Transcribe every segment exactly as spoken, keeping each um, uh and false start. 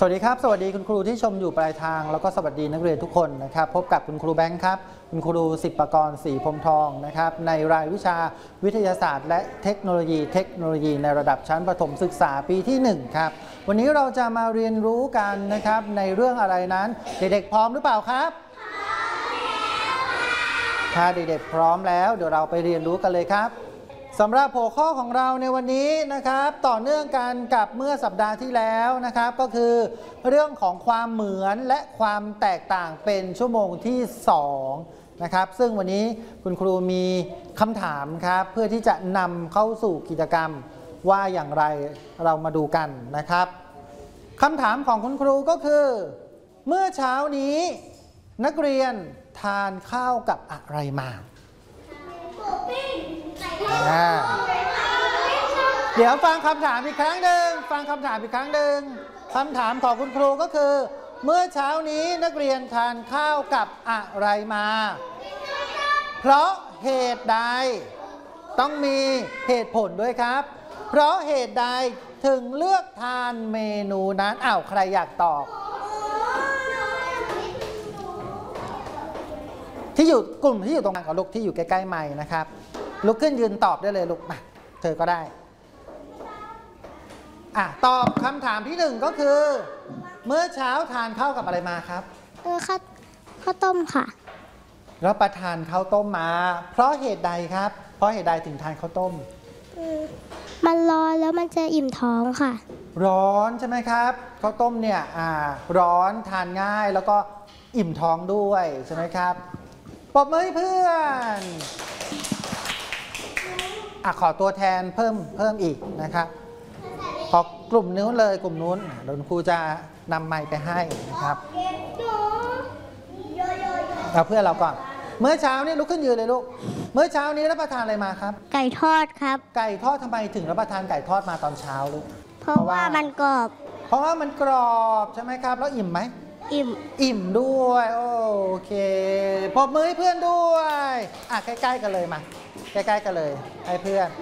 วัสดีครับสวัสดีคุณครูที่ชมอยู่ปลายทางแล้วก็สวัสดีนักเรียนทุกคนนะครับพบกับคุณครูแบงค์ครับคุณครูสิบประกรณ์ศรีพรหมทองนะครับในรายวิชาวิทยาศาสตร์และเทคโนโลยีเทคโนโลยีในระดับชั้นประถมศึกษาปีที่หนึ่งครับวันนี้เราจะมาเรียนรู้กันนะครับในเรื่องอะไรนั้นเด็กๆพร้อมหรือเปล่าครับถ้าเด็กๆพร้อมแล้วเดี๋ยวเราไปเรียนรู้กันเลยครับสำหรับหัวข้อของเราในวันนี้นะครับต่อเนื่องกันกับเมื่อสัปดาห์ที่แล้วนะครับก็คือเรื่องของความเหมือนและความแตกต่างเป็นชั่วโมงที่สองนะครับซึ่งวันนี้คุณครูมีคำถามครับเพื่อที่จะนำเข้าสู่กิจกรรมว่าอย่างไรเรามาดูกันนะครับคำถามของคุณครูก็คือเมื่อเช้านี้นักเรียนทานข้าวกับอะไรมาเดี๋ยวฟังคำถามอีกครั้งหนึ่งฟังคำถามอีกครั้งหนึ่งคำถามของคุณครูก็คือเมื่อเช้านี้นักเรียนทานข้าวกับอะไรมาเพราะเหตุใดต้องมีเหตุผลด้วยครับเพราะเหตุใดถึงเลือกทานเมนูนั้นอ้าวใครอยากตอบที่อยู่กลุ่มที่อยู่ตรงกลางของลูกที่อยู่ใกล้ๆไมค์นะครับลุกขึ้นยืนตอบได้เลยลูกมาเธอก็ได้อ่ะตอบคำถามที่หนึ่งก็คือเมื่อเช้าทานข้าวกับอะไรมาครับเออข้าวข้าวต้มค่ะรับประทานข้าวต้มมาเพราะเหตุใดครับเพราะเหตุใดถึงทานข้าวต้มมันร้อนแล้วมันจะอิ่มท้องค่ะร้อนใช่ไหมครับข้าวต้มเนี่ยอ่าร้อนทานง่ายแล้วก็อิ่มท้องด้วยใช่ไหมครับปรบมือให้เพื่อนอ่ะขอตัวแทนเพิ่มเพิ่มอีกนะครับขอกลุ่มนู้นเลยกลุ่มนู้นเดี๋ยวครูจะนำไมค์ไปให้นะครับเอาเพื่อนเราก่อนเมื่อเช้านี้ลุกขึ้นยืนเลยลูกเมื่อเช้านี้รับประทานอะไรมาครับไก่ทอดครับไก่ทอดทำไมถึงรับประทานไก่ทอดมาตอนเช้าลูกเพราะว่ามันกรอบเพราะว่ามันกรอบใช่ไหมครับแล้วอิ่มไหมอิ่มอิ่มด้วยโอเคปรบมือให้เพื่อนด้วยอ่ะใกล้ๆกันเลยมาใกล้ๆกันเลยให้เพื่อน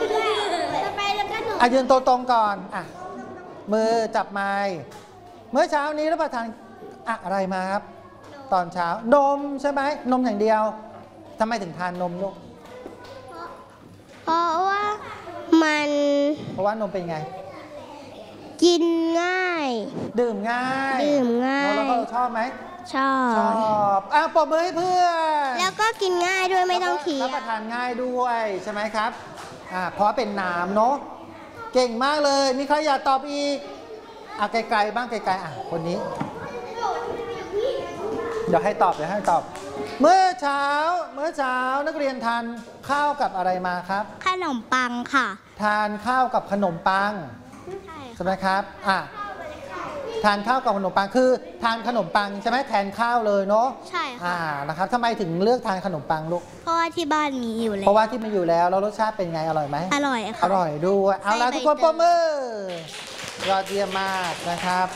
อ่ะยืนตัวตรงก่อนอ่ะมือจับไม้เมื่อเช้านี้รับประทานอะไรมาครับตอนเช้านมใช่ไหมนมอย่างเดียวทำไมถึงทานนมลูกเพราะว่ามันเพราะว่านมเป็นไงกินง่ายดื่มง่ายดื่มง่ายแล้วก็ชอบไหมชอบชอบอ่ะปรบมือให้เพื่อนแล้วก็กินง่ายด้วยไม่ต้องเคี้ยวรับประทานง่ายด้วยใช่ไหมครับอ่าเพราะเป็นน้ำเนาะเก่งมากเลยมีใครอยากตอบอีกอ่ะไกลๆบ้างไกลๆอ่ะคนนี้เดี๋ยวให้ตอบเดี๋ยวให้ตอบเมื่อเช้าเมื่อเช้านักเรียนทานข้าวกับอะไรมาครับขนมปังค่ะทานข้าวกับขนมปังใช่ไหมครับอ่ะทานข้าวกับขนมปังคือทานขนมปังใช่ไหมแทนข้าวเลยเนาะใช่ค่ะอ่านะครับทำไมถึงเลือกทานขนมปังลูกเพราะว่าที่บ้านมีอยู่แล้วเพราะว่าที่มีอยู่แล้วแล้วรสชาติเป็นไงอร่อยไหมอร่อยค่ะอร่อยด้วยเอาละทุกคนปรบมือยอดเยี่ยมมากนะครับ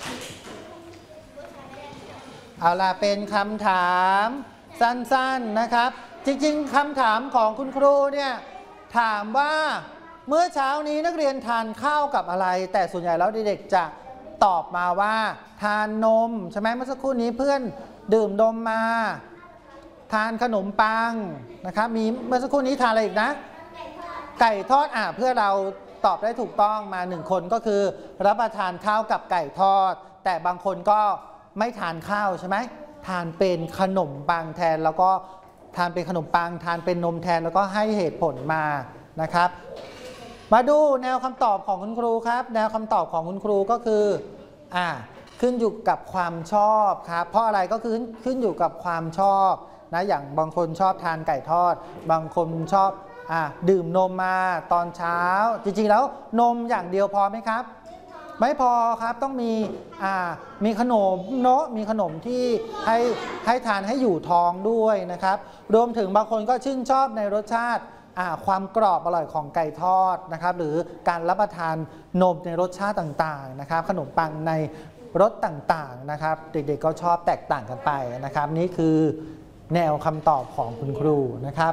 เอาล่ะเป็นคำถามสั้นๆนะครับจริงๆคำถามของคุณครูเนี่ยถามว่าเมื่อเช้านี้นักเรียนทานข้าวกับอะไรแต่ส่วนใหญ่แล้วเด็กๆจะตอบมาว่าทานนมใช่ไหมเมื่อสักครู่นี้เพื่อนดื่มนมมาทานขนมปังนะครับมีเมื่อสักครู่นี้ทานอะไรอีกนะไก่ทอดอ่ะเพื่อเราตอบได้ถูกต้องมาหนึ่งคนก็คือรับประทานข้าวกับไก่ทอดแต่บางคนก็ไม่ทานข้าวใช่ไหมทานเป็นขนมปังแทนแล้วก็ทานเป็นขนมปังทานเป็นนมแทนแล้วก็ให้เหตุผลมานะครับมาดูแนวคำตอบของคุณครูครับแนวคำตอบของคุณครูก็คืออ่าขึ้นอยู่กับความชอบครับเพราะอะไรก็คือขึ้นอยู่กับความชอบนะอย่างบางคนชอบทานไก่ทอดบางคนชอบอ่าดื่มนมมาตอนเช้าจริงๆแล้วนมอย่างเดียวพอไหมครับไม่พอครับต้องมีอ่ามีขนมเนาะมีขนมที่ให้ให้ทานให้อยู่ท้องด้วยนะครับรวมถึงบางคนก็ชื่นชอบในรสชาติความกรอบอร่อยของไก่ทอดนะครับหรือการรับประทานนมในรสชาติต่างๆนะครับขนมปังในรสต่างๆนะครับเด็กๆก็ชอบแตกต่างกันไปนะครับนี่คือแนวคำตอบของคุณครูนะครับ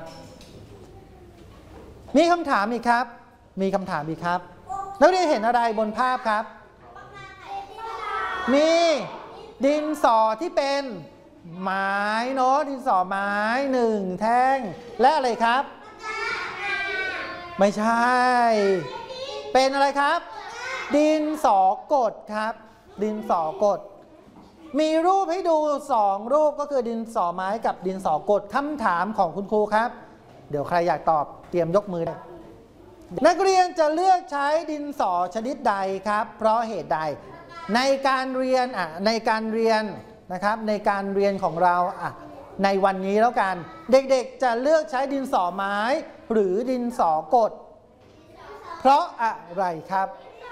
มีคำถามอีกครับมีคำถามอีกครับนักเรียนเห็นอะไรบนภาพครับ อมีดินสอที่เป็นไม้เนาะดินสอไม้หนึ่งแท่งและอะไรครับไม่ใช่เป็นอะไรครับดินสอกดครับดินสอกดมีรูปให้ดูสองรูปก็คือดินสอไม้กับดินสอกดคำถามของคุณครูครับเดี๋ยวใครอยากตอบเตรียมยกมือได้นักเรียนจะเลือกใช้ดินสอชนิดใดครับเพราะเหตุใดในการเรียนอ่ะในการเรียนนะครับในการเรียนของเราอ่ะในวันนี้แล้วกันเด็กๆจะเลือกใช้ดินสอไม้หรือดินสอกดเพราะอะไรครับ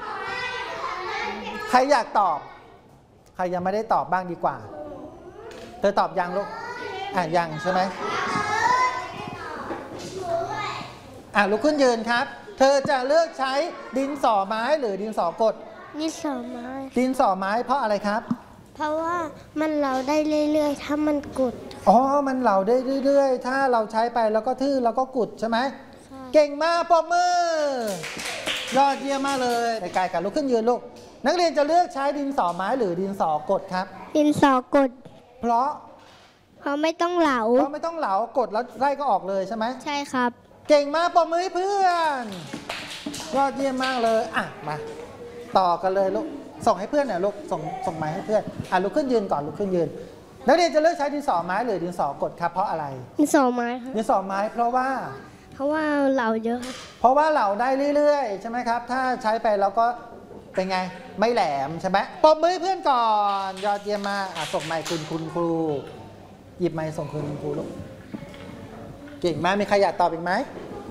ใครอยากตอบใครยังไม่ได้ตอบบ้างดีกว่าเธอตอบยังลูกอ่ะยังใช่ไหมอ่ะลุกขึ้นยืนครับเธอจะเลือกใช้ดินสอไม้หรือดินสอกดดินสอไม้ดินสอไม้เพราะอะไรครับเพราะว่ามันเหลาได้เรื่อยๆถ้ามันกุดอ๋อมันเหลาได้เรื่อยๆถ้าเราใช้ไปแล้วก็ทื่อแล้วก็กุดใช่ไหมเก่งมากปรบมือยอดเยี่ยมมากเลยในกายกับลุกขึ้นยืนลูกนักเรียนจะเลือกใช้ดินสอไม้หรือดินสอกดครับดินสอกดเพราะเพราะไม่ต้องเหลาเพราะไม่ต้องเหลากดแล้วไล่ก็ออกเลยใช่ไหมใช่ครับเก่งมากปรบมือให้เพื่อนยอดเยี่ยมมากเลยอ่ะมาต่อกันเลยลูกส่งให้เพื่อนหน่อยลูกส่งส่งไม้ให้เพื่อนอ่ะลุกขึ้นยืนก่อนลุกขึ้นยืนนักเรียนจะเลือกใช้ดินสอไม้หรือดินสอกดครับเพราะอะไรดินสอไม้ครับดินสอไม้เพราะว่าเพราะว่าเหลาเยอะเพราะว่าเหลาได้เรื่อยๆใช่ไหมครับถ้าใช้ไปแล้วก็เป็นไงไม่แหลมใช่ไหมปรบมือเพื่อนก่อนยอดเยี่ยมมากอ่ะส่งไมค์คุณคุณครูหยิบไมค์ส่งคุณครูลูกเก่งมากมีใครอยากตอบอีกไหม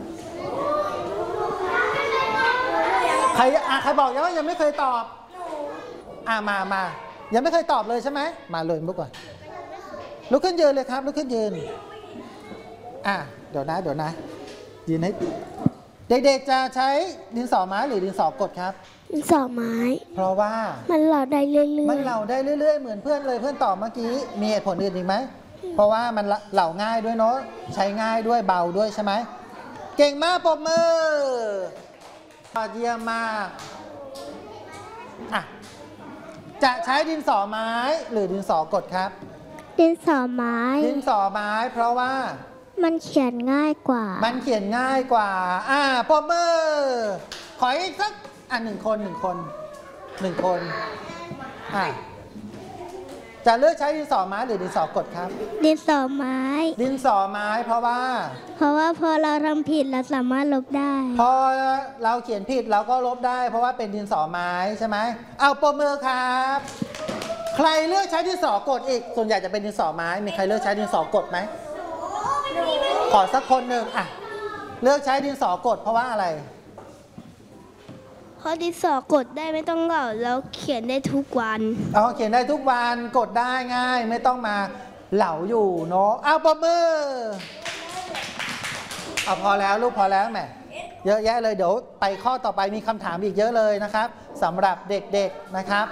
ใครอ่ะใครบอกยังว่ายังไม่เคยตอบอ่ะมามายังไม่เคยตอบเลยใช่ไหมมาเลยลุกก่อนลุกขึ้นยืนเลยครับลุกขึ้นยืนอ่ะเดี๋ยวนะเดี๋ยวนะยืนให้เด็กๆจะใช้ดินสอไม้หรือดินสอกดครับดินสอไม้เพราะว่ามันเหลาได้เรื่อยๆมันเหลาได้เรื่อยๆเหมือนเพื่อนเลยเพื่อนตอบเมื่อกี้มีเหตุผลอื่นอีกไหมเพราะว่ามันเหลาง่ายด้วยเนาะใช้ง่ายด้วยเบาด้วยใช่ไหมเก่งมากปรบมือเยี่ยมมากอ่ะจะใช้ดินสอไม้หรือดินสอกดครับดินสอไม้ดินสอไม้เพราะว่ามันเขียนง่ายกว่ามันเขียนง่ายกว่าอ่าปรบมือขออีกสักอ่ะหนึ่งคนหนึ่งคนหนึ่งคนอ่ะจะเลือกใช้ดินสอไม้หรือดินสอกดครับดินสอไม้ดินสอไม้เพราะว่าเพราะว่าพอเราทำผิดเราสามารถลบได้พอเราเขียนผิดเราก็ลบได้เพราะว่าเป็นดินสอไม้ใช่ไหมเอาปรบมือครับใครเลือกใช้ดินสอกดอีกส่วนใหญ่จะเป็นดินสอไม้มีใครเลือกใช้ดินสอกดไหมขอสักคนหนึ่งอ่ะเลือกใช้ดินสอกดเพราะว่าอะไรเพราะดินสอกดได้ไม่ต้องเหลาแล้วเขียนได้ทุกวันอ๋อเขียนได้ทุกวันกดได้ง่ายไม่ต้องมาเหลาอยู่เนาะเอาปรบมือเอาพอแล้วลูกพอแล้วแหมเยอะแยะเลยเดี๋ยวไปข้อต่อไปมีคำถามอีกเยอะเลยนะครับสำหรับเด็กๆนะครับ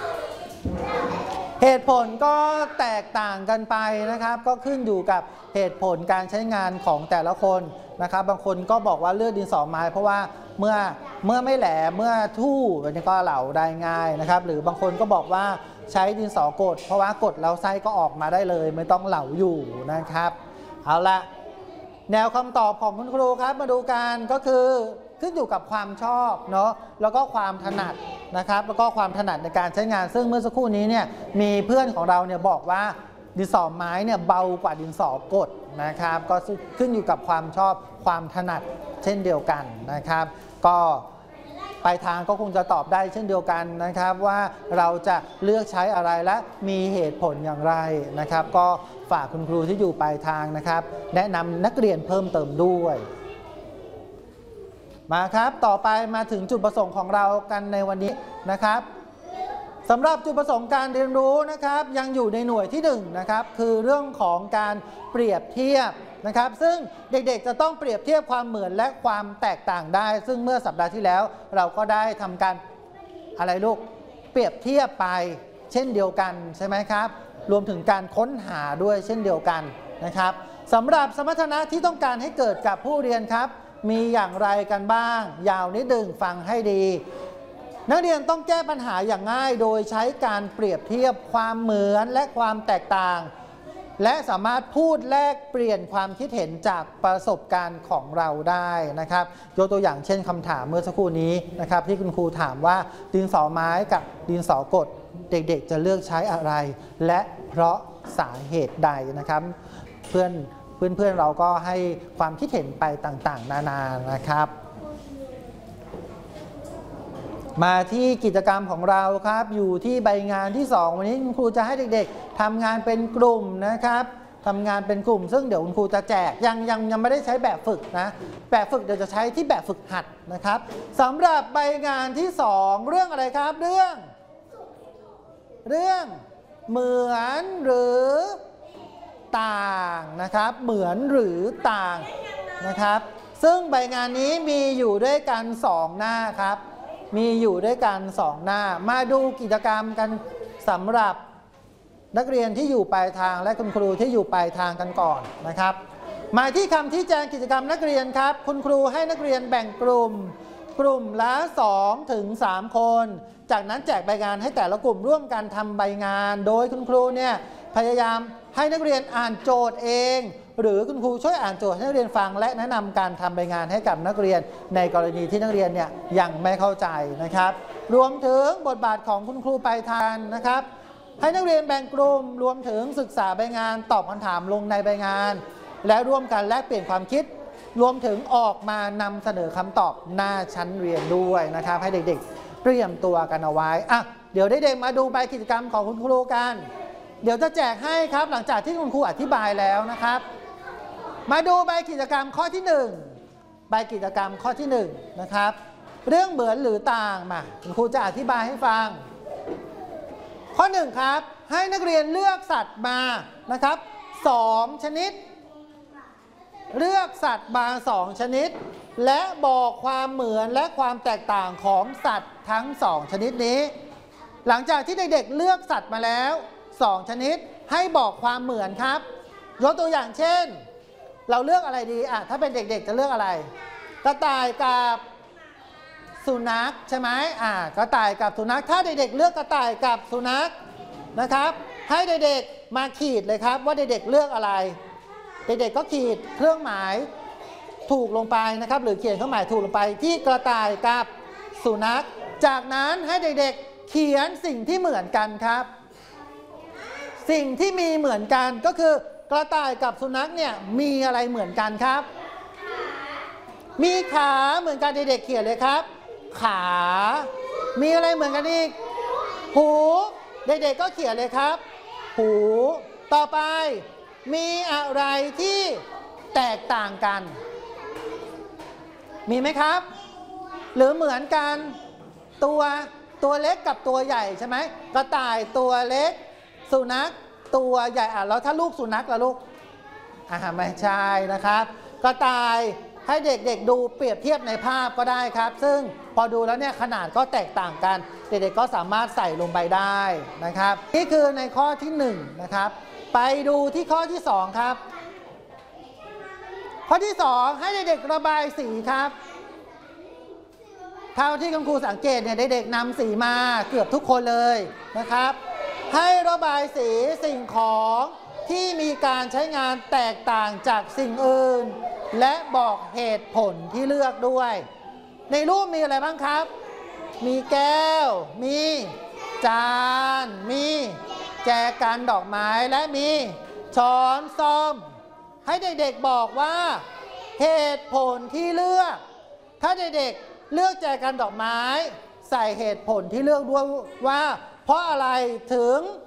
เหตุผลก็แตกต่างกันไปนะครับก็ขึ้นอยู่กับเหตุผลการใช้งานของแต่ละคนนะครับบางคนก็บอกว่าเลือกดินสอไม้เพราะว่าเมื่อเมื่อไม่แหลมเมื่อทู่แบบนี้ก็เหลาได้ง่ายนะครับหรือบางคนก็บอกว่าใช้ดินสอกดเพราะว่ากดแล้วไส้ก็ออกมาได้เลยไม่ต้องเหลาอยู่นะครับเอาละแนวคำตอบของคุณครูครับมาดูกันก็คือขึ้นอยู่กับความชอบเนาะแล้วก็ความถนัดนะครับแล้วก็ความถนัดในการใช้งานซึ่งเมื่อสักครู่นี้เนี่ยมีเพื่อนของเราเนี่ยบอกว่าดินสอไม้เนี่ยเบากว่าดินสอกดนะครับก็ขึ้นอยู่กับความชอบความถนัดเช่นเดียวกันนะครับก็ปลายทางก็คงจะตอบได้เช่นเดียวกันนะครับว่าเราจะเลือกใช้อะไรและมีเหตุผลอย่างไรนะครับก็ฝากคุณครูที่อยู่ปลายทางนะครับแนะนำนักเรียนเพิ่มเติมด้วยมาครับต่อไปมาถึงจุดประสงค์ของเรากันในวันนี้นะครับสำหรับจุดประสงค์การเรียนรู้นะครับยังอยู่ในหน่วยที่หนึ่งนะครับคือเรื่องของการเปรียบเทียบนะครับซึ่งเด็กๆจะต้องเปรียบเทียบความเหมือนและความแตกต่างได้ซึ่งเมื่อสัปดาห์ที่แล้วเราก็ได้ทำการอะไรลูกเปรียบเทียบไปเช่นเดียวกันใช่ไหมครับรวมถึงการค้นหาด้วยเช่นเดียวกันนะครับสำหรับสมรรถนะที่ต้องการให้เกิดกับผู้เรียนครับมีอย่างไรกันบ้างยาวนิดหนึ่งฟังให้ดีนักเรียนต้องแก้ปัญหาอย่างง่ายโดยใช้การเปรียบเทียบความเหมือนและความแตกต่างและสามารถพูดแลกเปลี่ยนความคิดเห็นจากประสบการณ์ของเราได้นะครับยกตัวอย่างเช่นคำถามเมื่อสักครู่นี้นะครับที่คุณครูถามว่าดินสอไม้กับดินสอกดเด็กๆจะเลือกใช้อะไรและเพราะสาเหตุใดนะครับเพื่อนเพื่อนๆเราก็ให้ความคิดเห็นไปต่างๆนานานะครับมาที่กิจกรรมของเราครับอยู่ที่ใบงานที่สองวันนี้คุณครูจะให้เด็กๆทำงานเป็นกลุ่มนะครับทำงานเป็นกลุ่มซึ่งเดี๋ยวคุณครูจะแจกยังยังยังไม่ได้ใช้แบบฝึกนะแบบฝึกเดี๋ยวจะใช้ที่แบบฝึกหัดนะครับสำหรับใบงานที่สองเรื่องอะไรครับเรื่องเรื่องเหมือนหรือต่างนะครับเหมือนหรือต่างนะครับซึ่งใบงานนี้มีอยู่ด้วยกันสองหน้าครับมีอยู่ด้วยกันสองหน้ามาดูกิจกรรมกันสำหรับนักเรียนที่อยู่ปลายทางและคุณครูที่อยู่ปลายทางกันก่อนนะครับมาที่คำที่แจงกิจกรรมนักเรียนครับคุณครูให้นักเรียนแบ่งกลุ่มกลุ่มละสองถึงสามคนจากนั้นแจกใบงานให้แต่ละกลุ่มร่วมกันทำใบงานโดยคุณครูเนี่ยพยายามให้นักเรียนอ่านโจทย์เองหรือคุณครูช่วยอ่านโจทย์ให้นักเรียนฟังและแนะนำการทำใบงานให้กับนักเรียนในกรณีที่นักเรียนเนี่ยยังไม่เข้าใจนะครับรวมถึงบทบาทของคุณครูปลายทางนะครับให้นักเรียนแบ่งกลุ่มรวมถึงศึกษาใบงานตอบคำถามลงในใบงานและร่วมกันแลกเปลี่ยนความคิดรวมถึงออกมานำเสนอคำตอบหน้าชั้นเรียนด้วยนะครับให้เด็กๆเตรียมตัวกันเอาไว้อ่ะเดี๋ยวเด็กๆมาดูใบกิจกรรมของคุณครูกันเดี๋ยวจะแจกให้ครับหลังจากที่คุณครูอธิบายแล้วนะครับมาดูใบกิจกรรมข้อที่หนึ่งใบกิจกรรมข้อที่หนึ่งนะครับเรื่องเหมือนหรือต่างมาคุณครูจะอธิบายให้ฟังข้อหนึ่งครับให้นักเรียนเลือกสัตว์มานะครับสองชนิดเลือกสัตว์มาสองชนิดและบอกความเหมือนและความแตกต่างของสัตว์ทั้งสองชนิดนี้หลังจากที่เด็กๆเลือกสัตว์มาแล้วสองชนิดให้บอกความเหมือนครับยกตัวอย่างเช่นเราเลือกอะไรดีอ่ะถ้าเป็นเด็กๆจะเลือกอะไรกระต่ายกับสุนัขใช่ไหมอ่ากระต่ายกับสุนัขถ้าเด็กๆเลือกกระต่ายกับสุนัขนะครับให้เด็กๆมาขีดเลยครับว่าเด็กๆเลือกอะไรเด็กๆก็ขีดเครื่องหมายถูกลงไปนะครับหรือเขียนเครื่องหมายถูกลงไปที่กระต่ายกับสุนัขจากนั้นให้เด็กๆเขียนสิ่งที่เหมือนกันครับสิ่งที่มีเหมือนกันก็คือกระต่ายกับสุนัขเนี่ยมีอะไรเหมือนกันครับมีขาเหมือนกันเด็กๆเขียนเลยครับขามีอะไรเหมือนกันอีกหูเด็กๆก็เขียนเลยครับหูต่อไปมีอะไรที่แตกต่างกันมีไหมครับหรือเหมือนกันตัวตัวเล็กกับตัวใหญ่ใช่ไหมกระต่ายตัวเล็กสุนัขตัวใหญ่อ่ะแล้วถ้าลูกสุนัขล่ะลูกอ่าไม่ใช่นะครับกระต่ายให้เด็กๆดูเปรียบเทียบในภาพก็ได้ครับซึ่งพอดูแล้วเนี่ยขนาดก็แตกต่างกันเด็กๆก็สามารถใส่ลงไปได้นะครับนี่คือในข้อที่หนึ่งนะครับไปดูที่ข้อที่สองครับข้อที่สองให้เด็กๆระบายสีครับเท่าที่คุณครูสังเกตเนี่ยเด็กๆนำสีมาเกือบทุกคนเลยนะครับให้ระบายสีสิ่งของที่มีการใช้งานแตกต่างจากสิ่งอื่นและบอกเหตุผลที่เลือกด้วยในรูปมีอะไรบ้างครับมีแก้วมีจานมีแจกันดอกไม้และมีช้อนส้อมให้เด็กๆบอกว่าเหตุผลที่เลือกถ้าเด็กๆเลือกแจกันดอกไม้ใส่เหตุผลที่เลือกด้วยว่าเพราะอะไรถึง